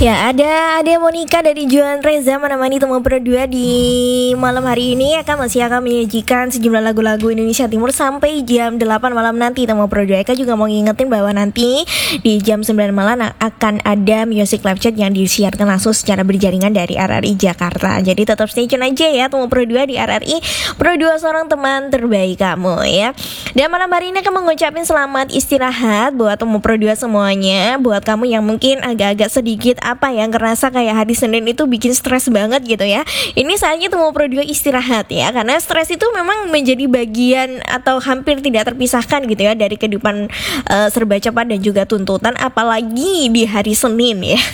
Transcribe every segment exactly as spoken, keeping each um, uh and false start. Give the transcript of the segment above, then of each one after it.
Ya, ada ada Monica dari Juan Reza menemani teman berdua di malam hari ini akan masih akan menyajikan sejumlah lagu-lagu Indonesia Timur sampai jam delapan malam nanti. Teman berdua Eka juga mau ngingetin bahwa nanti di jam sembilan malam akan ada Music Live Chat yang disiarkan langsung secara berjaringan dari R R I Jakarta. Jadi tetap stay tune aja ya teman berdua di R R I, berdua seorang teman terbaik kamu ya. Dan malam hari ini akan mengucapin selamat istirahat buat teman berdua semuanya. Buat kamu yang mungkin agak-agak sedikit apa yang ngerasa kayak hari Senin itu bikin stres banget gitu ya, ini saatnya temu pro dua istirahat ya, karena stres itu memang menjadi bagian atau hampir tidak terpisahkan gitu ya dari kehidupan uh, serba cepat dan juga tuntutan, apalagi di hari Senin ya.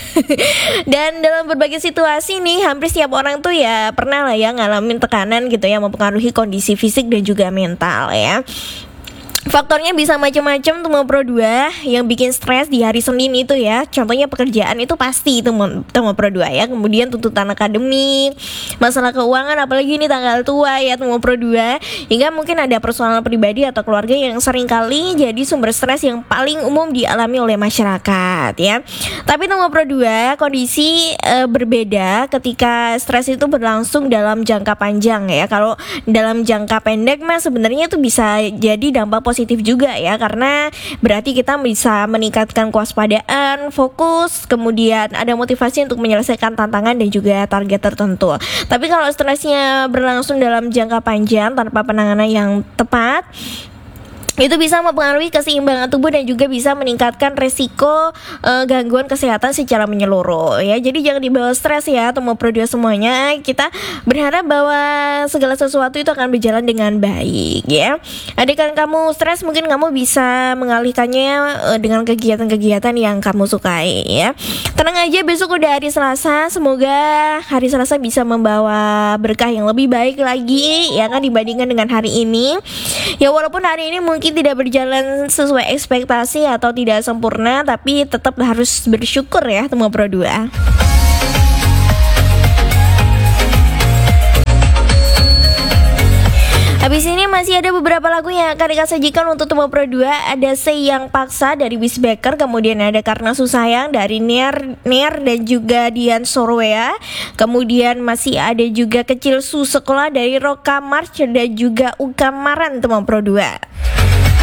Dan dalam berbagai situasi nih hampir setiap orang tuh ya pernah lah ya ngalamin tekanan gitu ya, mempengaruhi kondisi fisik dan juga mental ya. Faktornya bisa macam-macam teman pro dua yang bikin stres di hari Senin itu ya. Contohnya pekerjaan itu pasti teman teman pro dua ya. Kemudian tuntutan akademik, masalah keuangan, apalagi ini tanggal tua ya teman pro dua. Hingga mungkin ada persoalan pribadi atau keluarga yang seringkali jadi sumber stres yang paling umum dialami oleh masyarakat ya. Tapi teman pro dua kondisi e, berbeda ketika stres itu berlangsung dalam jangka panjang ya. Kalau dalam jangka pendek mah sebenarnya itu bisa jadi dampak positif juga ya, karena berarti kita bisa meningkatkan kewaspadaan, fokus, kemudian ada motivasi untuk menyelesaikan tantangan dan juga target tertentu. Tapi kalau stresnya berlangsung dalam jangka panjang tanpa penanganan yang tepat, itu bisa mempengaruhi keseimbangan tubuh dan juga bisa meningkatkan resiko uh, gangguan kesehatan secara menyeluruh ya. Jadi jangan dibawa stres ya teman pro dua semuanya. Kita berharap bahwa segala sesuatu itu akan berjalan dengan baik ya. Andaikan kamu stres, mungkin kamu bisa mengalihkannya uh, dengan kegiatan-kegiatan yang kamu sukai ya. Tenang aja, besok udah hari Selasa. Semoga hari Selasa bisa membawa berkah yang lebih baik lagi ya kan dibandingkan dengan hari ini. Ya walaupun hari ini mungkin tidak berjalan sesuai ekspektasi atau tidak sempurna, tapi tetap harus bersyukur ya teman pro dua. Habis ini masih ada beberapa lagu yang akan Eka sajikan untuk teman pro dua. Ada Say Yang Paksa dari Wiz Baker, kemudian ada Karena Susayang dari Ner, Ner dan juga Dian Sorwea. Kemudian masih ada juga Kecil Su Sekolah dari Roka March dan juga Ukamaran teman pro dua.